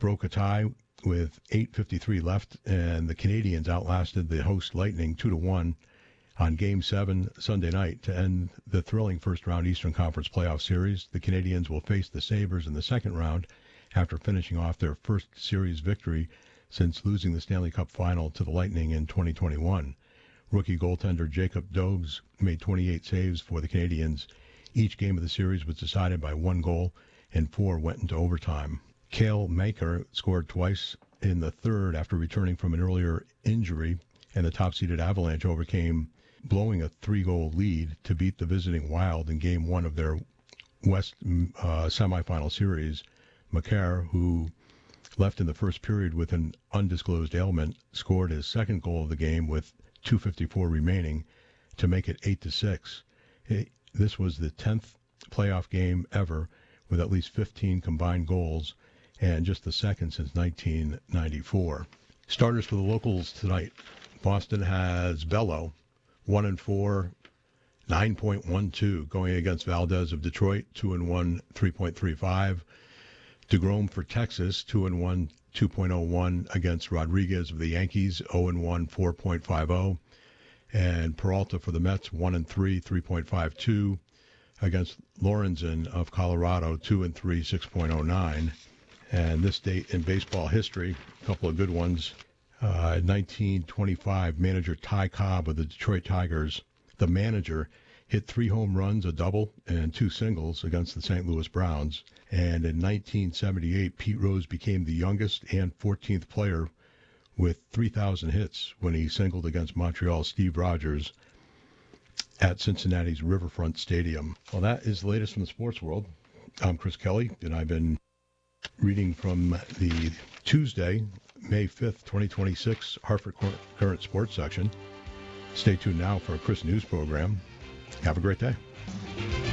broke a tie with 8:53 left, and the Canadiens outlasted the host Lightning 2-1 on Game 7 Sunday night to end the thrilling first-round Eastern Conference playoff series. The Canadiens will face the Sabres in the second round after finishing off their first series victory since losing the Stanley Cup final to the Lightning in 2021. Rookie goaltender Jacob Dobes made 28 saves for the Canadiens. Each game of the series was decided by one goal, and 4 went into overtime. Cale Makar scored twice in the third after returning from an earlier injury, and the top-seeded Avalanche overcame blowing a 3-goal lead to beat the visiting Wild in Game 1 of their West semifinal series. Makar, who left in the first period with an undisclosed ailment, scored his second goal of the game with 2:54 remaining to make it 8-6. This was the 10th playoff game ever with at least 15 combined goals, and just the second since 1994. Starters for the locals tonight. Boston has Bello, 1-4, 9.12, going against Valdez of Detroit, 2-1, 3.35. DeGrom for Texas, 2-1, 2.01 against Rodriguez of the Yankees, 0-1, 4.50. And Peralta for the Mets, 1-3, 3.52 against Lorenzen of Colorado, 2-3, 6.09. And this date in baseball history, a couple of good ones. 1925, manager Ty Cobb of the Detroit Tigers, the manager, hit 3 home runs, a double, and 2 singles against the St. Louis Browns. And in 1978, Pete Rose became the youngest and 14th player with 3,000 hits when he singled against Montreal's Steve Rogers at Cincinnati's Riverfront Stadium. Well, that is the latest from the sports world. I'm Chris Kelly, and I've been reading from the Tuesday, May 5th, 2026 Hartford Current Sports section. Stay tuned now for a Chris News program. Have a great day.